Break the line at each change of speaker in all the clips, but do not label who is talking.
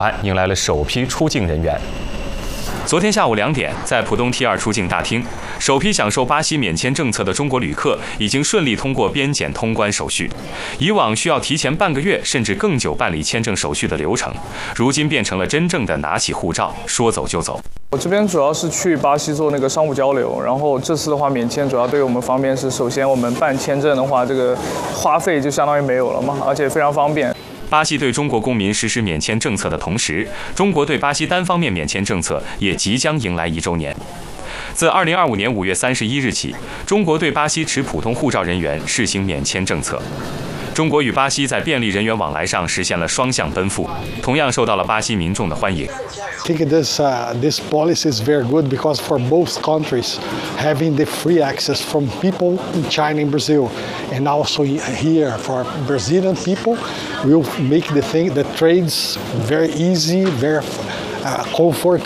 迎来了首批出境人员。昨天下午2点，在浦东 T2 出境大厅，首批享受巴西免签政策的中国旅客已经顺利通过边检通关手续。以往需要提前半个月甚至更久办理签证手续的流程，如今变成了真正的拿起护照，说走就走。
我这边主要是去巴西做那个商务交流，然后这次的话免签主要对于我们方便是，首先我们办签证的话，这个花费就相当于没有了嘛，而且非常方便。
巴西对中国公民实施免签政策的同时，中国对巴西单方面免签政策也即将迎来1周年。自2025年5月31日起，中国对巴西持普通护照人员试行免签政策。中国与巴西在便利人员往来上实现了双向奔赴，同样受到了巴西民众的欢迎。
I think this policy is very good because for both countries, having the free access from people in China and Brazil, and also here for Brazilian people, will make the trades very easy, very comfort.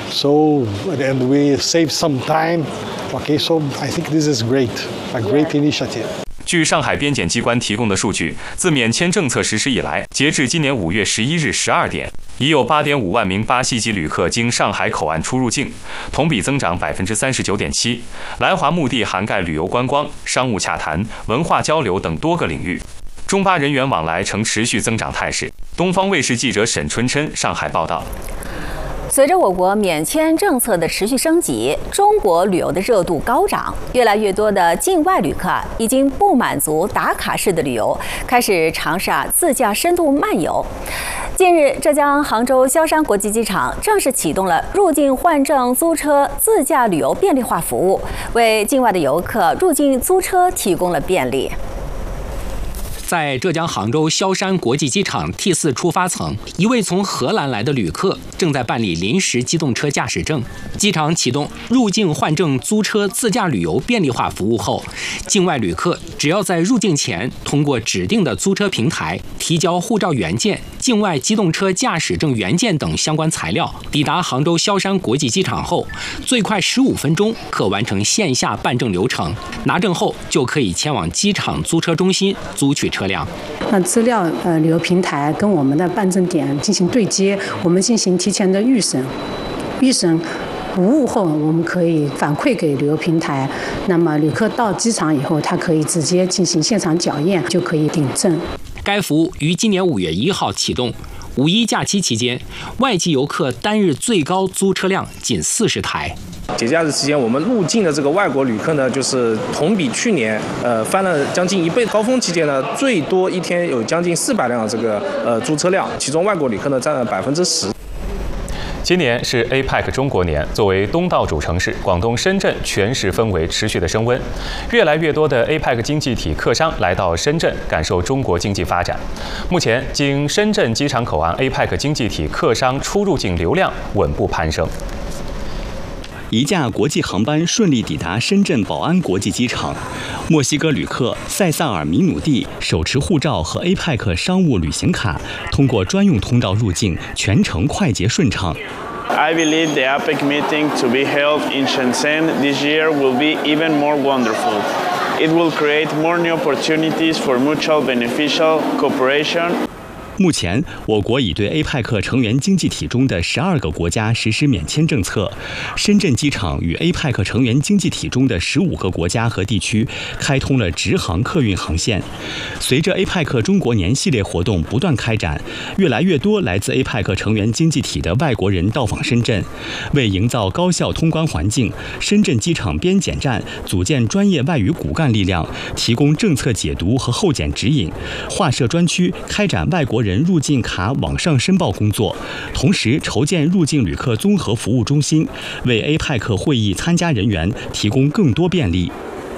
So and we save some time. Okay, so I think this is great, a great initiative.
据上海边检机关提供的数据，自免签政策实施以来，截至今年5月11日12点，已有8.5万名巴西籍旅客经上海口岸出入境，同比增长39.7%。来华目的涵盖旅游观光、商务洽谈、文化交流等多个领域。中巴人员往来呈持续增长态势。东方卫视记者沈春琛上海报道。
随着我国免签政策的持续升级，中国旅游的热度高涨，越来越多的境外旅客已经不满足打卡式的旅游，开始尝试自驾深度漫游。近日，浙江杭州萧山国际机场正式启动了入境换证租车自驾旅游便利化服务，为境外的游客入境租车提供了便利。
在浙江杭州萧山国际机场 T4 出发层，一位从荷兰来的旅客正在办理临时机动车驾驶证。机场启动入境换证租车自驾旅游便利化服务后，境外旅客只要在入境前通过指定的租车平台提交护照原件、境外机动车驾驶证原件等相关材料，抵达杭州萧山国际机场后，最快15分钟可完成线下办证流程。拿证后就可以前往机场租车中心租取车辆。
那资料旅游平台跟我们的办证点进行对接，我们进行提前的预审无误后，我们可以反馈给旅游平台。那么旅客到机场以后，他可以直接进行现场缴验，就可以领证。
该服务于今年5月1号启动。五一假期期间，外籍游客单日最高租车辆仅40台。
节假日期间，我们入境的这个外国旅客呢，就是同比去年翻了将近1倍。高峰期间呢，最多一天有将近400辆这个租车辆，其中外国旅客呢占了10%。
今年是 APEC 中国年，作为东道主城市，广东深圳全市氛围持续的升温，越来越多的 APEC 经济体客商来到深圳，感受中国经济发展。目前，经深圳机场口岸 APEC 经济体客商出入境流量稳步攀升。
一架国际航班顺利抵达深圳宝安国际机场，墨西哥旅客塞萨尔米努蒂手持护照和 APEC 商务旅行卡，通过专用通道入境，全程快捷顺畅。
I believe the APEC meeting to be held in Shenzhen this year will be even more wonderful. It will create more new opportunities for mutual beneficial cooperation.
目前，我国已对 APEC 成员经济体中的12个国家实施免签政策。深圳机场与 APEC 成员经济体中的15个国家和地区开通了直航客运航线。随着 APEC 中国年系列活动不断开展，越来越多来自 APEC 成员经济体的外国人到访深圳。为营造高效通关环境，深圳机场边检站组建专业外语骨干力量，提供政策解读和后检指引，划设专区开展外国人入境卡网上申报工作，同时筹建入境旅客综合服务中心，为 APEC 会议参加人员提供更多便利。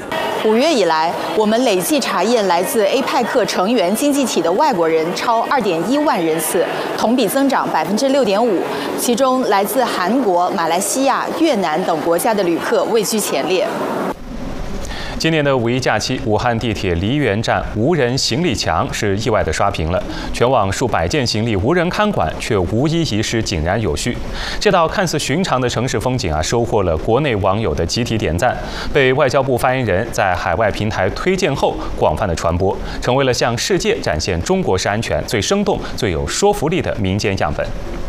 5月以来，我们累计查验来自 APEC 成员经济体的外国人超2.1万人次，同比增长6.5%，其中来自韩国、马来西亚、越南等国家的旅客位居前列。
今年的五一假期，武汉地铁梨园站无人行李墙是意外的刷屏了，全网数百件行李无人看管，却无一遗失，井然有序。这道看似寻常的城市风景收获了国内网友的集体点赞，被外交部发言人在海外平台推荐后广泛的传播，成为了向世界展现中国式安全最生动、最有说服力的民间样本。